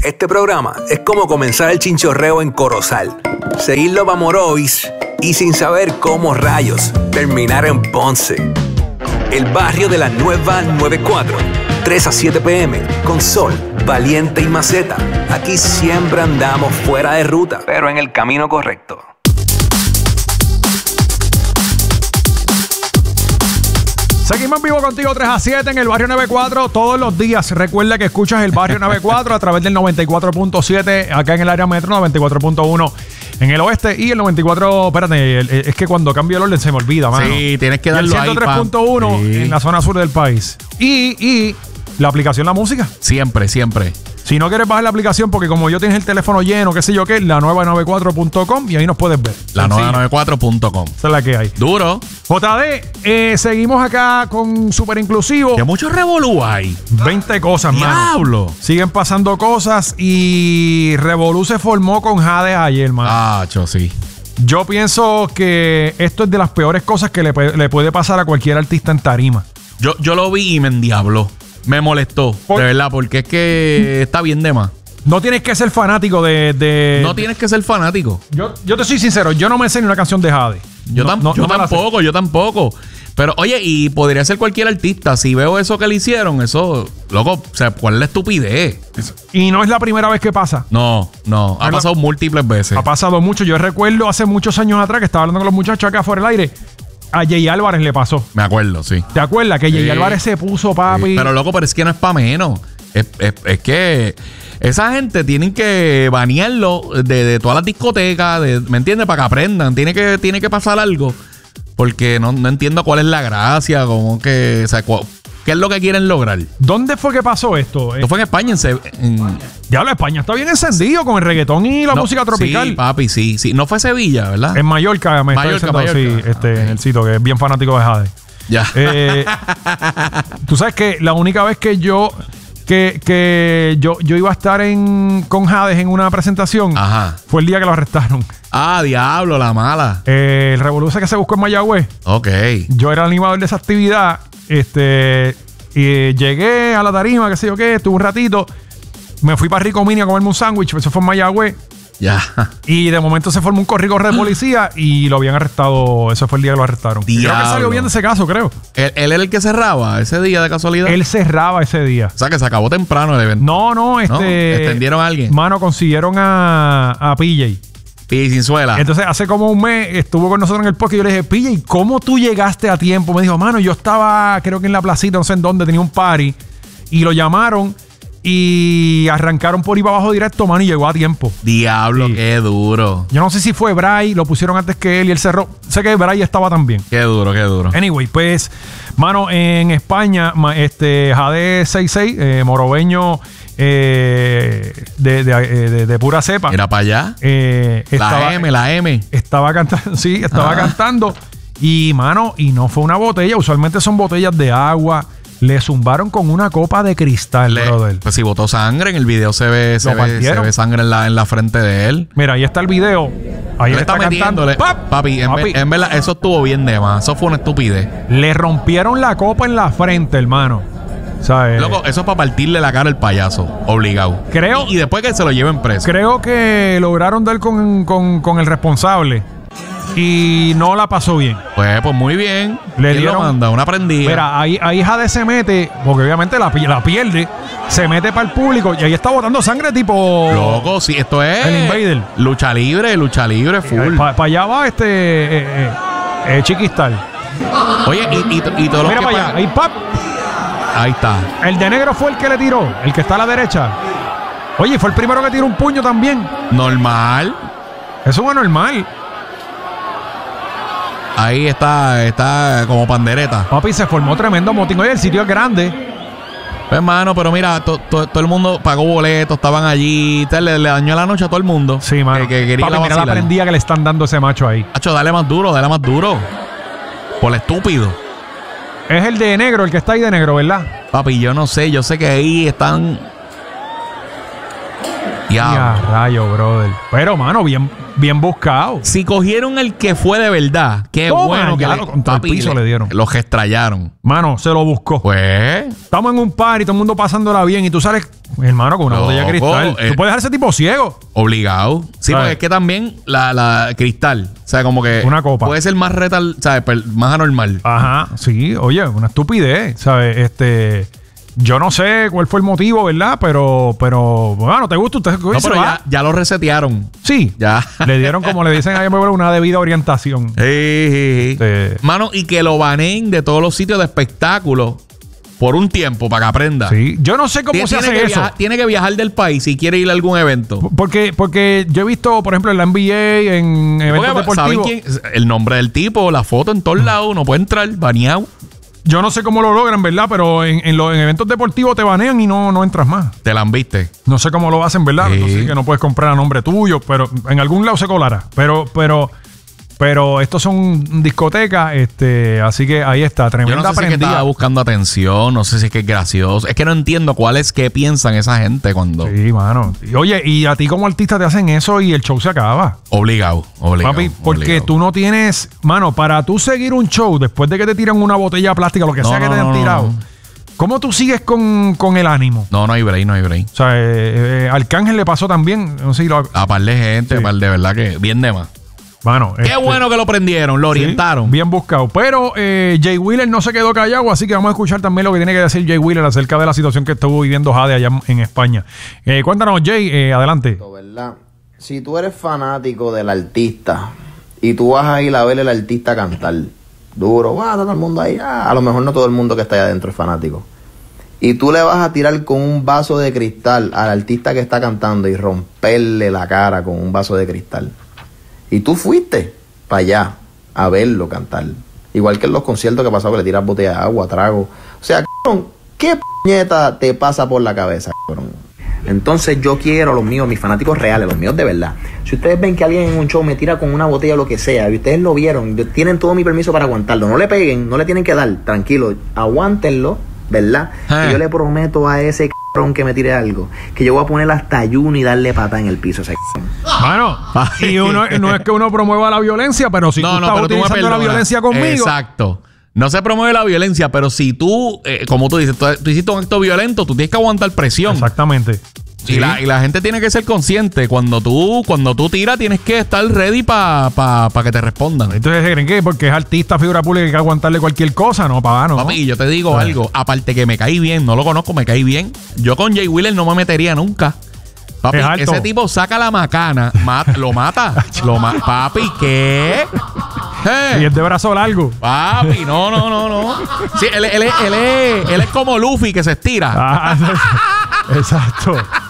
Este programa es como comenzar el chinchorreo en Corozal, seguirlo para Morovis y sin saber cómo rayos terminar en Ponce. El barrio de la nueva 94, 3 a 7 p.m, con Sol, Valiente y Maceta. Aquí siempre andamos fuera de ruta, pero en el camino correcto. Seguimos vivo contigo 3 a 7 en el barrio 94 todos los días. Recuerda que escuchas el barrio 94 a través del 94.7 acá en el área metro, 94.1 en el oeste y el 94, espérate, es que cuando cambio el orden se me olvida, mano. Sí, tienes que darlo ahí. El 103.1 sí, en la zona sur del país. Y la aplicación La Música. Siempre, siempre. Si no quieres bajar la aplicación, porque como yo tienes el teléfono lleno, qué sé yo qué, la nueva 94.com y ahí nos puedes ver. La nueva 94.com. Esa es la que hay. Duro. JD, seguimos acá con Super Inclusivo. Que mucho revolú hay. 20 cosas, mano. Diablo. Siguen pasando cosas y Revolú se formó con Jade ayer, mano. Ah, sí. Yo pienso que esto es de las peores cosas que le puede pasar a cualquier artista en tarima. Yo lo vi y me endiabló. Me molestó, de verdad, porque es que está bien de más. No tienes que ser fanático de... No tienes que ser fanático. Yo te soy sincero, yo no me sé ni una canción de Jade. Yo tampoco. Pero, oye, y podría ser cualquier artista. Si veo eso que le hicieron, eso, loco, o sea, ¿cuál es la estupidez? Y no es la primera vez que pasa. No. Ha pasado múltiples veces. Ha pasado mucho. Yo recuerdo hace muchos años atrás que estaba hablando con los muchachos acá fuera del aire. A Jay Álvarez le pasó. Me acuerdo, sí. ¿Te acuerdas? Que Jay Álvarez se puso, papi. Sí. Pero, loco, pero es que no es para menos. Es que esa gente tienen que banearlo de todas las discotecas, ¿me entiendes? Para que aprendan. Tiene que pasar algo. Porque no entiendo cuál es la gracia, como que, o sea, ¿qué es lo que quieren lograr? ¿Dónde fue que pasó esto? Esto fue en España. Diablo, España está bien encendido con el reggaetón y la música tropical. Sí, papi, sí. No fue Sevilla, ¿verdad? En Mallorca, Mallorca. Sí, en el sitio, que es bien fanático de Jade. Ya. Tú sabes que la única vez que yo iba a estar con Jades en una presentación, ajá, fue el día que lo arrestaron. Ah, diablo, la mala. El revolución que se buscó en Mayagüez. Ok. Yo era el animador de esa actividad. Y llegué a la tarima, qué sé yo qué, estuve un ratito. Me fui para Rico Mini a comerme un sándwich. Eso fue en Mayagüez. Ya. Y de momento se formó un corre de policía y lo habían arrestado. Ese fue el día que lo arrestaron. Diablo. Creo que salió bien de ese caso, creo. ¿Él era el que cerraba ese día de casualidad? Él cerraba ese día. O sea, que se acabó temprano el evento. No, ¿extendieron a alguien? Mano, consiguieron a PJ. PJ Cinzuela. Entonces, hace como un mes estuvo con nosotros en el podcast y yo le dije, PJ, ¿cómo tú llegaste a tiempo? Me dijo, mano, yo estaba, creo que en la placita, no sé en dónde, tenía un party y lo llamaron y arrancaron por ahí para abajo directo, mano, y llegó a tiempo. Diablo, sí. Qué duro. Yo no sé si fue Bray, lo pusieron antes que él y él cerró. Sé que Bray estaba también. Qué duro. Anyway, pues, mano, en España, Jade 66, morobeño de pura cepa. Era para allá. La M. Estaba cantando, sí, cantando. Y, mano, y no fue una botella. Usualmente son botellas de agua. Le zumbaron con una copa de cristal, brother. Pues si botó sangre, en el video se ve sangre en la frente de él. Mira, ahí está el video. Ahí él está metiéndole. Papi, en verdad, eso estuvo bien de más. Eso fue una estupidez. Le rompieron la copa en la frente, hermano. ¿Sabes? Loco, eso es para partirle la cara al payaso. Obligado. Creo. Y después que se lo lleven preso. Creo que lograron dar con el responsable. Y no la pasó bien. Pues muy bien. Le dieron, lo manda? Una prendida. Mira, ahí Jade se mete, porque obviamente la pierde, se mete para el público y ahí está botando sangre tipo... Loco, sí, esto es... El Invader. Lucha libre, full. Para allá va Chiquistal. Oye, y todo lo que... Mira para allá, ahí pap. Ahí está. El de negro fue el que le tiró, el que está a la derecha. Oye, fue el primero que tiró un puño también. Normal. Eso fue normal. Ahí está como pandereta. Papi, se formó tremendo motín. Oye, el sitio es grande. Pues, hermano, pero mira, todo el mundo pagó boletos, estaban allí. Le dañó la noche a todo el mundo. Sí, mano. Que quería papi, mira la prendida que le están dando a ese macho ahí. Hacho, dale más duro. Por el estúpido. Es el de negro, el que está ahí de negro, ¿verdad? Papi, yo no sé. Yo sé que ahí están... Ya, rayo, brother. Pero, mano, bien... Bien buscado. Si cogieron el que fue de verdad, qué Toma, bueno que ya lo contra el piso le dieron. Los que estrellaron. Mano, se lo buscó. Pues, Estamos en un par y todo el mundo pasándola bien y tú sales, hermano, con una Loco, botella de cristal. Tú puedes dejar ese tipo ciego. obligado. Sí, ¿Sabes? porque es que también la cristal, o sea, como que Una copa. puede ser más ¿sabes? Más anormal. Ajá, sí, oye, una estupidez, ¿sabes? Yo no sé cuál fue el motivo, ¿verdad? Pero, bueno, ¿te gusta? ¿Usted No, pero ya lo resetearon. Sí. Ya. Le dieron, como le dicen ahí en mi pueblo, una debida orientación. Sí. Este- Mano, y que lo baneen de todos los sitios de espectáculo por un tiempo para que aprenda. Sí. Yo no sé cómo se hace eso. Tiene que viajar del país si quiere ir a algún evento. Porque yo he visto, por ejemplo, en la NBA, en eventos Porque, ¿saben deportivos. quién? El nombre del tipo, la foto en todos lados, no puede entrar, baneado. Yo no sé cómo lo logran, ¿verdad? Pero en eventos deportivos te banean y no entras más. Te la han viste. No sé cómo lo hacen, ¿verdad? Sí. No sé, que no puedes comprar a nombre tuyo, pero en algún lado se colará. Pero estos son discotecas, así que ahí está, Yo tremenda no sé si es que prendida. estaba buscando atención, no sé si es que es gracioso. Es que no entiendo qué piensan esa gente cuando... Sí, mano. Y, oye, y a ti como artista te hacen eso y el show se acaba. Obligado. Papi, porque obligado. tú no tienes... Mano, para tú seguir un show después de que te tiran una botella plástica, lo que sea que te hayan tirado, ¿cómo tú sigues con el ánimo? No hay break. O sea, Arcángel le pasó también. No sé si lo... A par de gente, Sí. par de verdad que bien de más. Mano, Qué bueno que lo prendieron, lo sí, orientaron. bien buscado. Pero Jay Wheeler no se quedó callado, así que vamos a escuchar también lo que tiene que decir Jay Wheeler acerca de la situación que estuvo viviendo Jade allá en España. Cuéntanos, Jay, adelante. ¿Verdad? Si tú eres fanático del artista y tú vas a ir a ver al artista cantar duro, está todo el mundo ahí, a lo mejor no todo el mundo que está ahí adentro es fanático, y tú le vas a tirar con un vaso de cristal al artista que está cantando y romperle la cara con un vaso de cristal, y tú fuiste para allá a verlo cantar, igual que en los conciertos que pasó que le tiras botella de agua, trago, o sea, cabrón, ¿qué puñeta te pasa por la cabeza, cabrón? Entonces yo quiero los míos, mis fanáticos reales, los míos de verdad. Si ustedes ven que alguien en un show me tira con una botella o lo que sea, y ustedes lo vieron, tienen todo mi permiso para aguantarlo. No le peguen, no le tienen que dar, tranquilo, aguántenlo, ¿verdad? Y yo le prometo a ese cabrón que me tire algo, que yo voy a poner hasta ayuno y darle pata en el piso a ese cabrón. Mano, y uno, no es que uno promueva la violencia, pero si tú estás pero tú me utilizando la perdonas. violencia conmigo... Exacto. No se promueve la violencia, pero si tú, como tú dices, tú hiciste un acto violento, tú tienes que aguantar presión. Exactamente. Y, Sí. y la gente tiene que ser consciente. Cuando tú tiras, tienes que estar ready para que te respondan. Entonces, ¿se creen que porque es artista, figura pública, hay que aguantarle cualquier cosa? No, papá, no. Papi, y yo te digo algo. Aparte que me caí bien, no lo conozco, me caí bien. Yo con Jay Wheeler no me metería nunca. Papi, Es alto. ese tipo saca la macana, lo mata. Papi, ¿qué? Y es de brazo largo. Papi, no. Sí, él es como Luffy que se estira. Ah, exacto.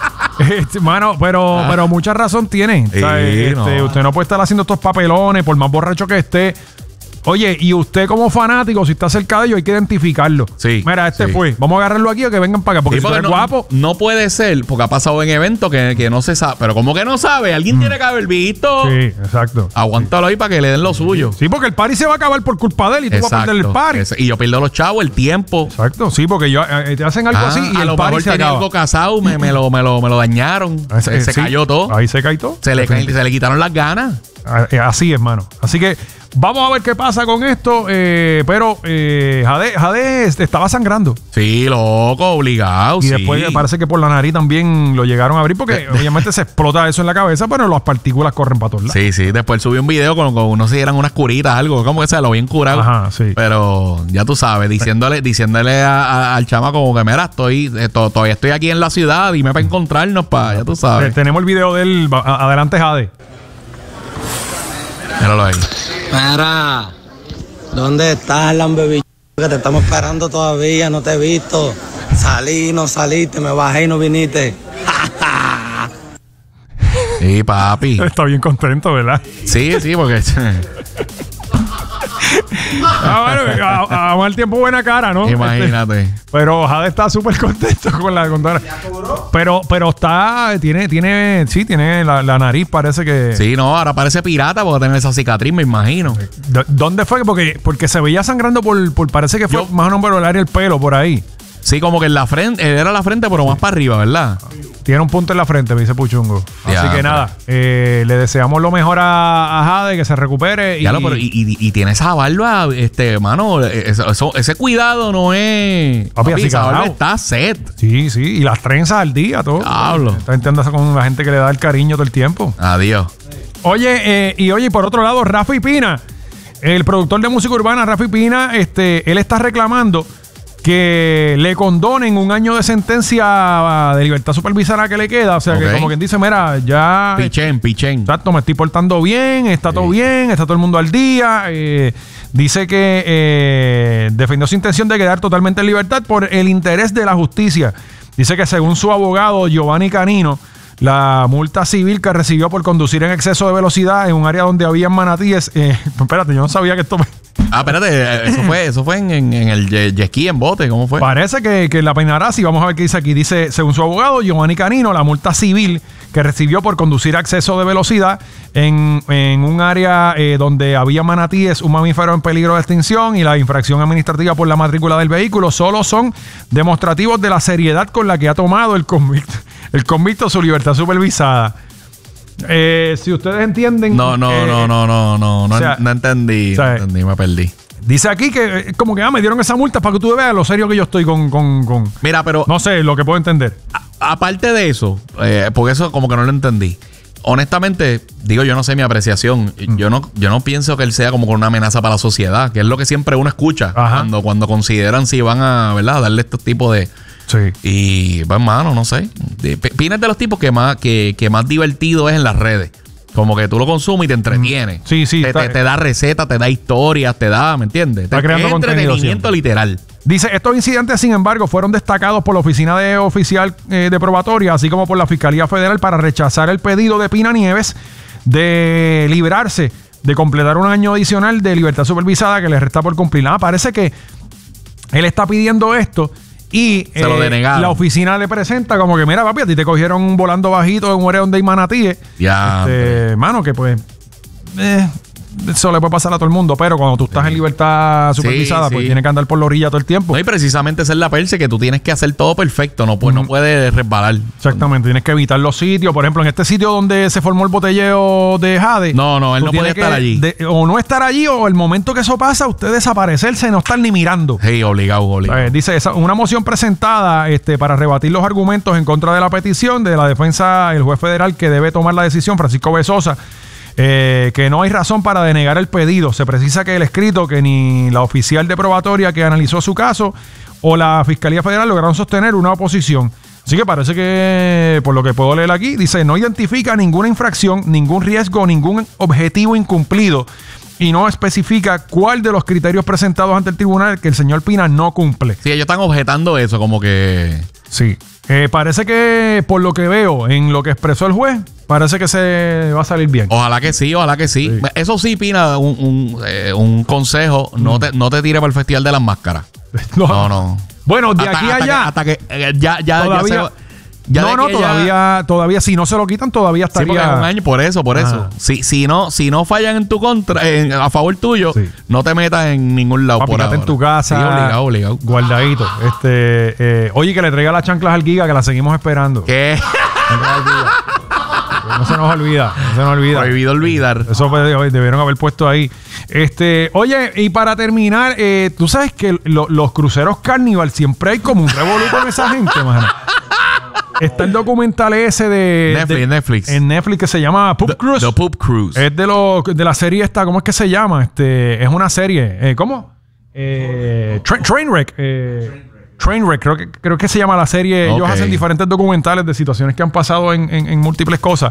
Mano, pero mucha razón tiene. Sí, O sea, no. usted no puede estar haciendo estos papelones, por más borracho que esté. Oye, y usted como fanático, si está cerca de ellos, hay que identificarlo. Sí, Mira, sí. fue. Vamos a agarrarlo aquí o que vengan para acá. Porque Sí, si tú eres no, guapo. no puede ser, porque ha pasado en eventos que no se sabe. Pero como que no sabe, alguien tiene que haber visto. Sí, exacto. Aguántalo ahí para que le den lo suyo. Sí, porque el party se va a acabar por culpa de él y tú vas a perder el party. Y yo pierdo los chavos, el tiempo. Exacto, sí, porque te hacen algo así y a el lo party mejor se tenía acaba. algo casado, me lo dañaron. Se Sí, cayó todo. Ahí se cae todo. Se le quitaron las ganas. Así es, mano. Así que vamos a ver qué pasa con esto. Pero Jade estaba sangrando. Sí, loco, obligado. Y después parece que por la nariz también lo llegaron a abrir porque obviamente se explota eso en la cabeza, pero las partículas corren para todos lados. Sí. Después subí un video con no sé si eran unas curitas, algo, como que se lo bien curado. Ajá, sí. Pero ya tú sabes, diciéndole al chama como que, mira, todavía estoy aquí en la ciudad, dime para encontrarnos, ya tú sabes. Tenemos el video de él. Adelante, Jade. Míralo ahí. Mira, ¿dónde estás, Lambebicho? Que te estamos esperando todavía, no te he visto. Salí, no saliste, me bajé y no viniste. Sí, papi. Está bien contento, ¿verdad? Sí, porque... Bueno, a mal tiempo buena cara, ¿no? Imagínate. Pero Jade está súper contento con la contadora. Pero tiene la nariz, parece que... Sí, no, ahora parece pirata porque tener esa cicatriz, me imagino. ¿Dónde fue? Porque se veía sangrando por parece que fue más o menos por el área del pelo, por ahí. Sí, como que en la frente, era la frente, pero más para arriba, ¿verdad? Tiene un punto en la frente, me dice Puchungo. Así que nada, le deseamos lo mejor a Jade, que se recupere. Y tiene esa barba, mano, ese cuidado no es... Papi, así esa barba cagao. está set. Sí, y las trenzas al día, todo. Diablo. Esta gente anda con la gente que le da el cariño todo el tiempo. Adiós. Oye, y por otro lado, Rafi Pina, el productor de música urbana, Rafi Pina, él está reclamando que le condonen un año de sentencia de libertad supervisada que le queda. O sea, que como quien dice, mira, ya... Pichén. Exacto, me estoy portando bien, está todo bien, está todo el mundo al día. Dice que defendió su intención de quedar totalmente en libertad por el interés de la justicia. Dice que según su abogado, Giovanni Canino, la multa civil que recibió por conducir en exceso de velocidad en un área donde había manatíes... espérate, yo no sabía que esto... Espérate, eso fue en el jet ski en bote, ¿cómo fue? Parece que la peinará, sí, vamos a ver qué dice aquí. Dice, según su abogado, Giovanni Canino, la multa civil que recibió por conducir a exceso de velocidad en un área donde había manatíes, un mamífero en peligro de extinción, y la infracción administrativa por la matrícula del vehículo solo son demostrativos de la seriedad con la que ha tomado el convicto su libertad supervisada. Si ustedes entienden... No o sea, entendí. o sea, No entendí, me perdí. Dice aquí que como que me dieron esa multa para que tú veas lo serio que yo estoy con... Mira, pero... No sé, lo que puedo entender. Aparte de eso, porque eso como que no lo entendí. Honestamente, digo, yo no sé mi apreciación. Yo no pienso que él sea como con una amenaza para la sociedad, que es lo que siempre uno escucha cuando consideran si van a, ¿verdad?, darle estos tipos de... Sí. Y, pues, hermano, no sé. Pina es de los tipos que más divertido es en las redes. Como que tú lo consumes y te entretiene. Sí. Te da recetas, te da historias, te da, ¿me entiendes? Está creando entretenimiento literal. Dice, estos incidentes, sin embargo, fueron destacados por la Oficina de Oficial de Probatoria, así como por la Fiscalía Federal, para rechazar el pedido de Pina Nieves de librarse, de completar un año adicional de libertad supervisada que le resta por cumplir. Parece que él está pidiendo esto y se lo denegaron. La oficina le presenta como que, mira, papi, a ti te cogieron volando bajito en un área donde hay manatíes. Ya. Mano, que pues... eso le puede pasar a todo el mundo, pero cuando tú estás en libertad supervisada, pues tienes que andar por la orilla todo el tiempo. No, y precisamente esa es la perse, que tú tienes que hacer todo perfecto, no puedes resbalar. Exactamente, tienes que evitar los sitios. Por ejemplo, en este sitio donde se formó el botelleo de Jade. No, él no puede estar allí. O no estar allí, o el momento que eso pasa, usted desaparecerse, no estar ni mirando. Sí, obligado. Dice, una moción presentada para rebatir los argumentos en contra de la petición de la defensa, el juez federal que debe tomar la decisión, Francisco Bezosa, que no hay razón para denegar el pedido. Se precisa que el escrito que ni la oficial de probatoria que analizó su caso o la Fiscalía Federal lograron sostener una oposición. Así que parece que, por lo que puedo leer aquí, dice, no identifica ninguna infracción, ningún riesgo, ningún objetivo incumplido, y no especifica cuál de los criterios presentados ante el tribunal que el señor Pina no cumple. Sí, ellos están objetando eso, como que... Sí. Parece que, por lo que veo, en lo que expresó el juez, parece que se va a salir bien. Ojalá que sí. Eso sí, Pina, un consejo, no te tires para el Festival de las Máscaras. No. Bueno, de aquí a allá... Hasta que todavía si no se lo quitan, todavía estaría... Sí, porque es un año, por eso. Si no fallan en tu contra, a favor tuyo, no te metas en ningún lado. Papi, quédate en tu casa. Sí, obligado. Guardadito. Oye, que le traiga las chanclas al Giga, que la seguimos esperando. ¿Qué? No se nos olvida. Prohibido olvidar. Eso debieron haber puesto ahí. Oye, y para terminar, tú sabes que los cruceros Carnival siempre hay como un revolú con esa gente, mano. Está el documental ese de Netflix. En Netflix, que se llama Poop Cruise. The Poop Cruise. Es de la serie esta, ¿cómo es que se llama? Es una serie. ¿Cómo? Trainwreck. Trainwreck, creo que se llama la serie. Ellos hacen diferentes documentales de situaciones que han pasado en múltiples cosas.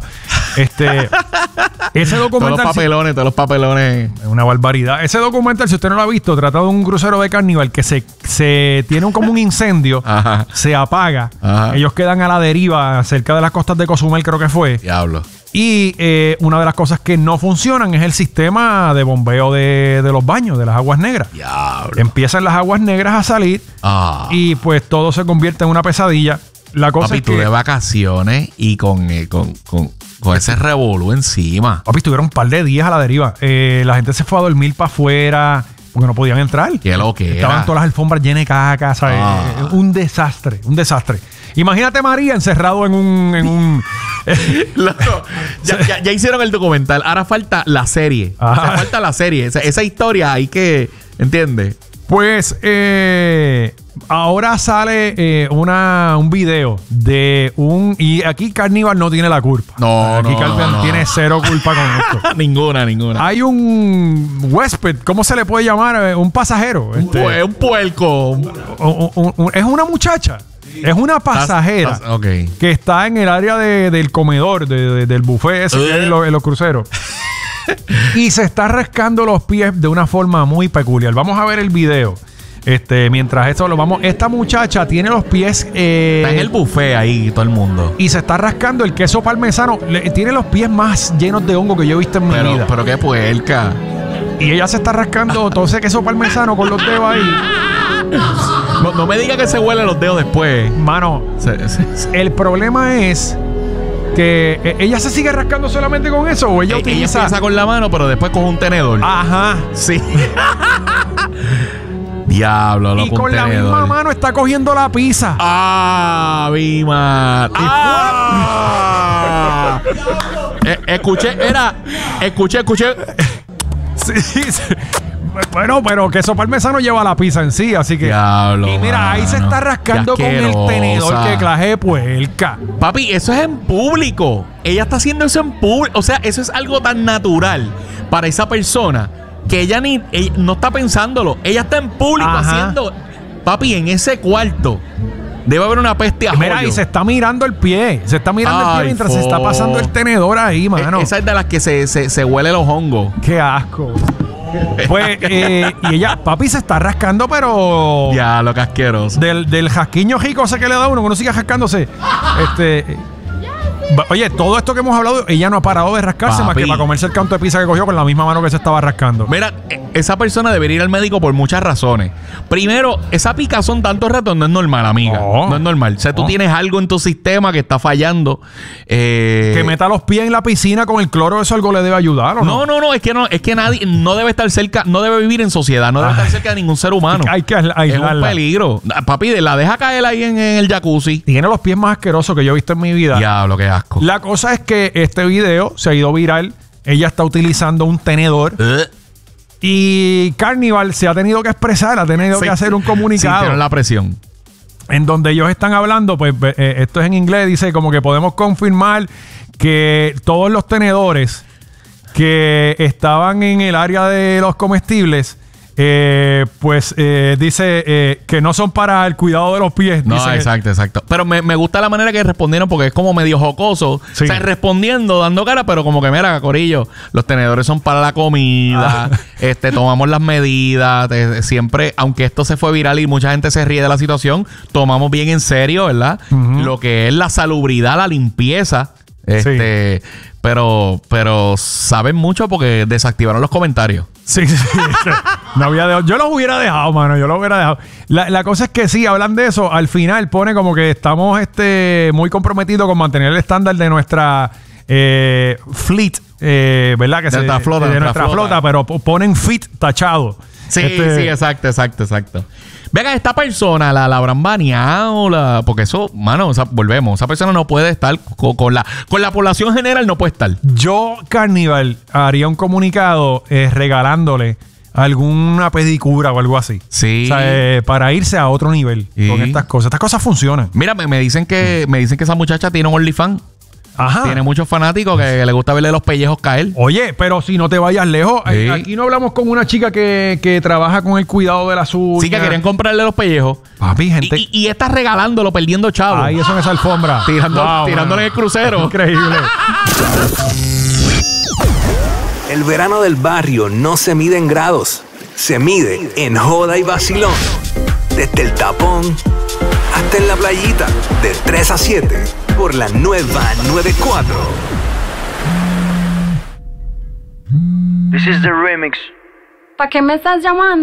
Ese documental... Todos los papelones. Es una barbaridad. Ese documental, si usted no lo ha visto, trata de un crucero de Carnival que se tiene como un incendio, se apaga. Ellos quedan a la deriva cerca de las costas de Cozumel, creo que fue. Diablo. Y una de las cosas que no funcionan es el sistema de bombeo de los baños, de las aguas negras. Diablo. Empiezan las aguas negras a salir y pues todo se convierte en una pesadilla. La cosa Papi, es que... tú de vacaciones y con ese revolú encima. Papi, estuvieron un par de días a la deriva. La gente se fue a dormir para afuera porque no podían entrar. Qué lo que Estaban todas las alfombras llenas de caca, ¿sabes? Un desastre. Imagínate María encerrado en un Loco, ya hicieron el documental. Ahora falta la serie. O sea, falta la serie. Esa historia hay que... ¿Entiendes? Pues ahora sale un video de un... Y aquí Carnival no tiene la culpa. Aquí Carnival tiene cero culpa con esto. Ninguna. Hay un huésped, ¿cómo se le puede llamar? Un pasajero. Un puerco. Es una muchacha. Es una pasajera que está en el área del comedor, del buffet ese que hay en los cruceros. Y se está rascando los pies de una forma muy peculiar. Vamos a ver el video. Mientras esto lo vamos... Esta muchacha tiene los pies... está en el buffet ahí todo el mundo. Y se está rascando el queso parmesano. Tiene los pies más llenos de hongo que yo he visto en mi vida. Pero qué puerca. Y ella se está rascando todo ese queso parmesano con los dedos ahí. No me diga que se huelen los dedos después. Mano, el problema es que ella se sigue rascando solamente con eso o ella utiliza... Ella empieza con la mano, pero después con un tenedor. Ajá. Sí. Diablo, loco. Y con la misma mano está cogiendo la pizza. Vima. Escuché. Sí. Bueno, pero queso parmesano lleva la pizza en sí, así que... Diablo, y mira, ahí se está rascando con el tenedor. Que clase de puerca. Papi, eso es en público. Ella está haciendo eso en público. O sea, eso es algo tan natural para esa persona que ella no está pensándolo. Ella está en público haciendo... Papi, en ese cuarto debe haber una peste a mira, y se está mirando el pie. Se está mirando el pie mientras se está pasando el tenedor ahí, mano. Esa es de las que se huele los hongos. Qué asco. Pues, y ella, papi, se está rascando, pero... Ya, lo que asqueroso. Del jasquiño rico ese que le da uno, que uno sigue rascándose. Oye, todo esto que hemos hablado, ella no ha parado de rascarse, papi, más que para comerse el canto de pizza que cogió con la misma mano que se estaba rascando. Mira, esa persona debería ir al médico por muchas razones. Primero, esa picazón tanto rato no es normal, amiga. No es normal. O sea, tú tienes algo en tu sistema que está fallando. Que meta los pies en la piscina con el cloro, eso algo le debe ayudar, ¿o no? No. Es que nadie no debe estar cerca, no debe vivir en sociedad, no debe estar cerca de ningún ser humano. Hay que aislarla. Es un peligro. Papi, la deja caer ahí en el jacuzzi. Tiene los pies más asquerosos que yo he visto en mi vida. Diablo, qué asco. La cosa es que este video se ha ido viral. Ella está utilizando un tenedor. Y Carnival se ha tenido que expresar, ha tenido que hacer un comunicado. Sintieron la presión. En donde ellos están hablando, pues esto es en inglés, dice como que podemos confirmar que todos los tenedores que estaban en el área de los comestibles, dice que no son para el cuidado de los pies. No, dice exacto. Pero me gusta la manera que respondieron porque es como medio jocoso. Sí. O sea, respondiendo, dando cara, pero como que mira, corillo, los tenedores son para la comida. Tomamos las medidas. Siempre, aunque esto se fue viral y mucha gente se ríe de la situación, tomamos bien en serio, ¿verdad? Lo que es la salubridad, la limpieza. Pero saben mucho porque desactivaron los comentarios. Sí. No había dejado. Yo los hubiera dejado, mano. Yo los hubiera dejado. La cosa es que sí, hablan de eso. Al final pone como que estamos muy comprometidos con mantener el estándar de nuestra fleet, ¿verdad? Que de nuestra flota, pero ponen fit tachado. Sí, exacto. Venga, esta persona la habrán baneado, porque eso, mano, volvemos. Esa persona no puede estar con la población general, no puede estar. Yo, Carnival, haría un comunicado regalándole alguna pedicura o algo así. Sí. O sea, para irse a otro nivel con estas cosas. Estas cosas funcionan. Mira, me dicen que esa muchacha tiene un OnlyFans. Ajá. Tiene muchos fanáticos que le gusta verle los pellejos caer. Oye, pero si no te vayas lejos, aquí no hablamos con una chica que trabaja con el cuidado de las uñas. Sí, que querían comprarle los pellejos. Papi, gente. Y está regalándolo, perdiendo chavos. Ahí eso en esa alfombra. Tirándole en el crucero. Increíble. El verano del barrio no se mide en grados, se mide en joda y vacilón. Desde el tapón hasta en la playita, de 3 a 7, por la nueva 94. This is the remix. ¿Para qué me estás llamando?